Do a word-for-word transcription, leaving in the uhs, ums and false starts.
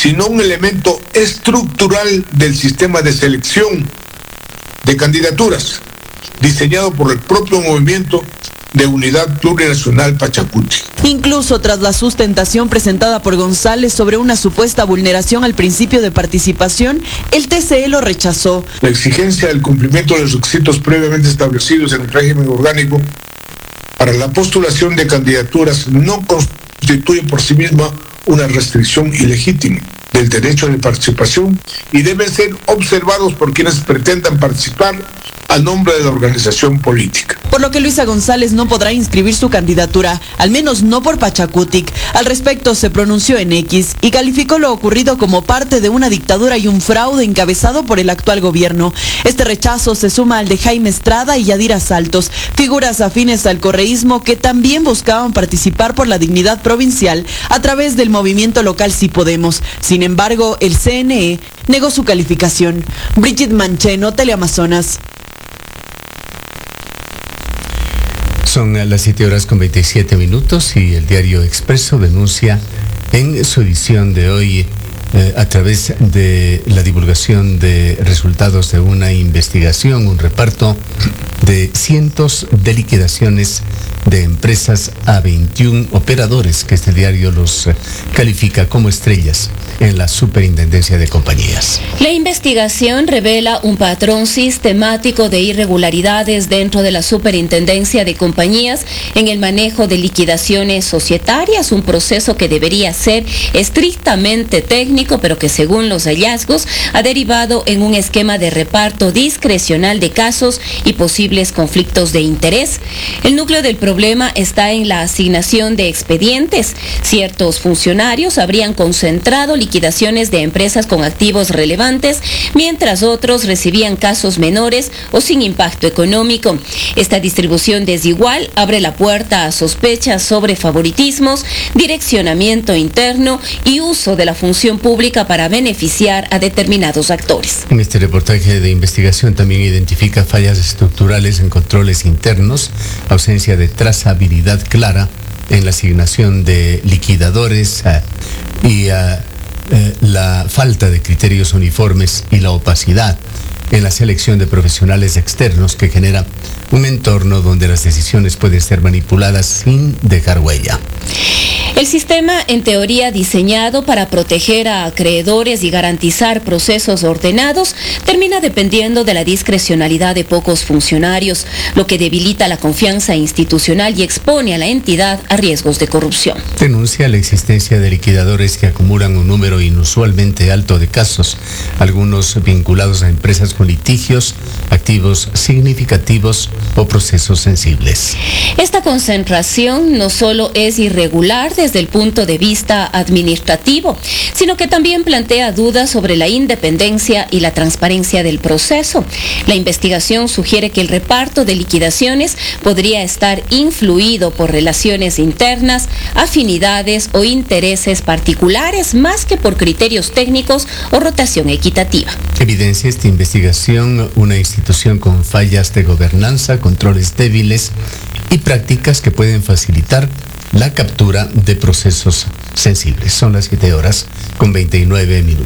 sino un elemento estructural del sistema de selección de candidaturas, diseñado por el propio movimiento de Unidad Plurinacional Pachacuti. Incluso tras la sustentación presentada por González sobre una supuesta vulneración al principio de participación, el T C E lo rechazó. La exigencia del cumplimiento de los requisitos previamente establecidos en el régimen orgánico para la postulación de candidaturas no constituye por sí misma una restricción ilegítima del derecho de participación y deben ser observados por quienes pretendan participar a nombre de la organización política. Por lo que Luisa González no podrá inscribir su candidatura, al menos no por Pachacutic. Al respecto se pronunció en X y calificó lo ocurrido como parte de una dictadura y un fraude encabezado por el actual gobierno. Este rechazo se suma al de Jaime Estrada y Yadira Saltos, figuras afines al correísmo que también buscaban participar por la dignidad provincial a través del movimiento local Sí Podemos. Sin embargo, el C N E negó su calificación. Brigitte Mancheno, Teleamazonas. Son las siete horas con veintisiete minutos y el diario Expreso denuncia en su edición de hoy, eh, a través de la divulgación de resultados de una investigación, un reparto de cientos de liquidaciones de empresas a veintiún operadores, que este diario los eh, califica como estrellas en la Superintendencia de Compañías. La investigación revela un patrón sistemático de irregularidades dentro de la Superintendencia de Compañías en el manejo de liquidaciones societarias, un proceso que debería ser estrictamente técnico, pero que según los hallazgos ha derivado en un esquema de reparto discrecional de casos y posibles conflictos de interés. El núcleo del problema está en la asignación de expedientes. Ciertos funcionarios habrían concentrado liquidaciones de empresas con activos relevantes, mientras otros recibían casos menores o sin impacto económico. Esta distribución desigual abre la puerta a sospechas sobre favoritismos, direccionamiento interno y uso de la función pública para beneficiar a determinados actores. En este reportaje de investigación también identifica fallas estructurales en controles internos, ausencia de trazabilidad clara en la asignación de liquidadores uh, y uh, eh, la falta de criterios uniformes y la opacidad en la selección de profesionales externos, que genera un entorno donde las decisiones pueden ser manipuladas sin dejar huella. El sistema, en teoría diseñado para proteger a acreedores y garantizar procesos ordenados, termina dependiendo de la discrecionalidad de pocos funcionarios, lo que debilita la confianza institucional y expone a la entidad a riesgos de corrupción. Denuncia la existencia de liquidadores que acumulan un número inusualmente alto de casos, algunos vinculados a empresas con litigios, activos significativos o procesos sensibles. Esta concentración no solo es irregular desde el punto de vista administrativo, sino que también plantea dudas sobre la independencia y la transparencia del proceso. La investigación sugiere que el reparto de liquidaciones podría estar influido por relaciones internas, afinidades o intereses particulares, más que por criterios técnicos o rotación equitativa. Evidencia esta investigación una institución con fallas de gobernanza, controles débiles y prácticas que pueden facilitar la captura de procesos sensibles. Son las siete horas con veintinueve minutos.